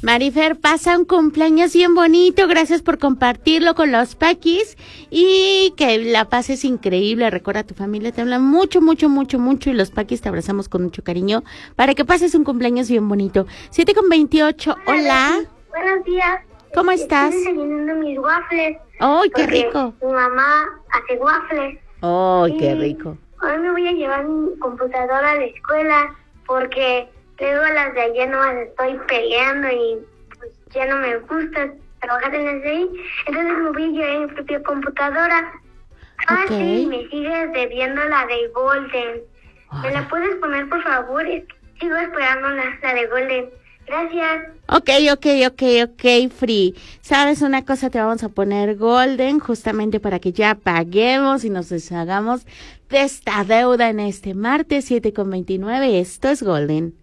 Marifer, pasa un cumpleaños bien bonito, gracias por compartirlo con los Paquis y que la pases increíble. Recuerda, a tu familia te habla mucho, mucho, mucho, mucho y los Paquis te abrazamos con mucho cariño para que pases un cumpleaños bien bonito. 7:28, hola. Buenos días. ¿Cómo estás? Estoy desayunando mis waffles. ¡Ay, qué rico! Mi mamá hace waffles. ¡Ay, qué rico! Hoy me voy a llevar mi computadora a la escuela porque luego las de ayer no las estoy peleando y pues ya no me gusta trabajar en las de ahí. Entonces me voy a llevar mi propia computadora. Okay. Sí, me sigues debiendo la de Golden. ¿Me la puedes poner, por favor? Sigo esperando la de Golden. Gracias. Ok, Free. ¿Sabes una cosa? Te vamos a poner Golden justamente para que ya paguemos y nos deshagamos de esta deuda en este martes 7:29. Esto es Golden.